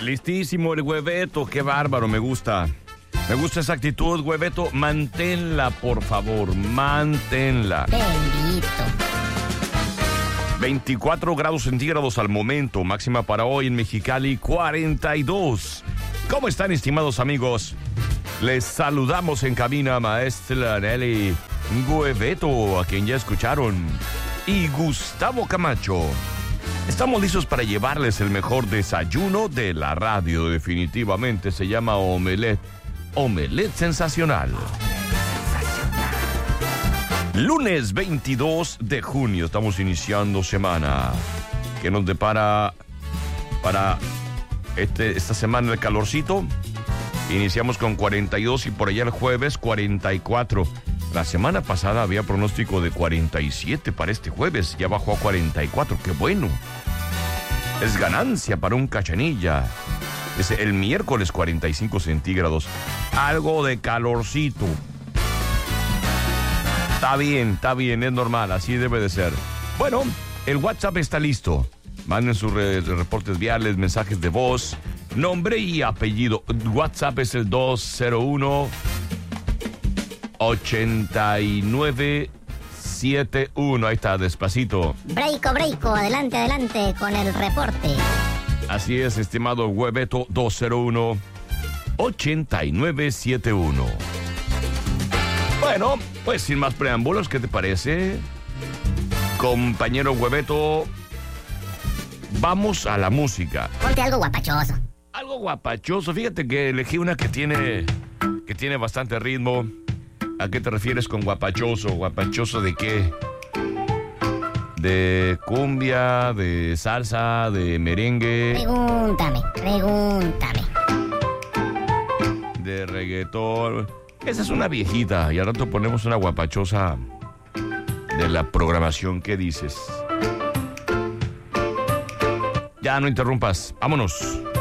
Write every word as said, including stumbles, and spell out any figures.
Listísimo el Hueveto, qué bárbaro, me gusta. Me gusta esa actitud, Hueveto. Manténla, por favor, manténla. Bendito. veinticuatro grados centígrados al momento, máxima para hoy en Mexicali, cuarenta y dos. ¿Cómo están, estimados amigos? Les saludamos en cabina, maestra Nelly Hueveto, a quien ya escucharon, y Gustavo Camacho. Estamos listos para llevarles el mejor desayuno de la radio, definitivamente. Se llama Omelette. Omelette sensacional. Lunes veintidós de junio, estamos iniciando semana. ¿Qué nos depara para este, esta semana el calorcito? Iniciamos con cuarenta y dos y por allá el jueves cuarenta y cuatro. La semana pasada había pronóstico de cuarenta y siete para este jueves, ya bajó a cuarenta y cuatro, qué bueno. Es ganancia para un Cachanilla. Es el miércoles cuarenta y cinco centígrados, algo de calorcito. Está bien, está bien, es normal, así debe de ser. Bueno, el WhatsApp está listo. Manden sus re- reportes viales, mensajes de voz, nombre y apellido. WhatsApp es el dos cero uno, ochenta y nueve setenta y uno. Ahí está, despacito. Breiko, breiko, adelante, adelante con el reporte. Así es, estimado Hueveto, dos cero uno, ochenta y nueve setenta y uno. Bueno, pues sin más preámbulos, ¿qué te parece, compañero Hueveto? Vamos a la música. Ponte algo guapachoso. Algo guapachoso. Fíjate que elegí una que tiene, que tiene bastante ritmo. ¿A qué te refieres con guapachoso? ¿Guapachoso de qué? ¿De cumbia, de salsa, de merengue? Pregúntame, pregúntame. De reggaetón. Esa es una viejita y al rato ponemos una guapachosa de la programación. ¿Qué dices? Ya no interrumpas. Vámonos.